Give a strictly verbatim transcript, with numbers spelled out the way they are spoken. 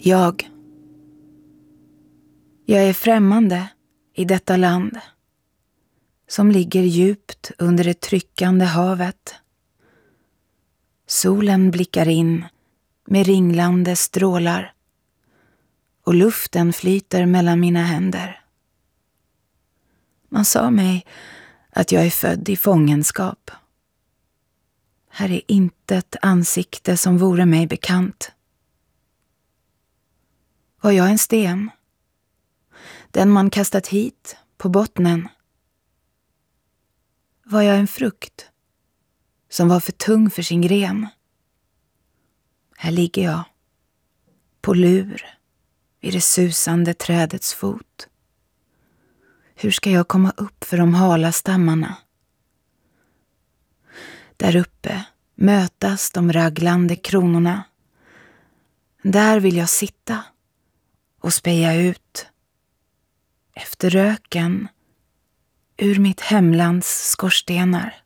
Jag. Jag är främmande i detta land som ligger djupt under det tryckande havet. Solen blickar in med ringlande strålar och luften flyter mellan mina händer. Man sa mig att jag är född i fångenskap. Här är inte ett ansikte som vore mig bekant. Var jag en sten? Den man kastat hit på bottnen? Var jag en frukt som var för tung för sin gren? Här ligger jag, på lur, vid det susande trädets fot. Hur ska jag komma upp för de hala stammarna? Där uppe mötas de raglande kronorna. Där vill jag sitta och speja ut efter röken ur mitt hemlands skorstenar.